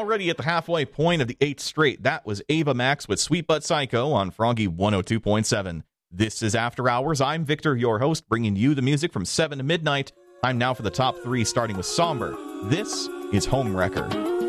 already at the halfway point of the 8th straight. That was Ava Max with Sweet But Psycho on Froggy 102.7. This is After Hours. I'm Victor, your host, bringing you the music from 7 to midnight. Time now for the top 3, starting with Somber. This is Homewrecker.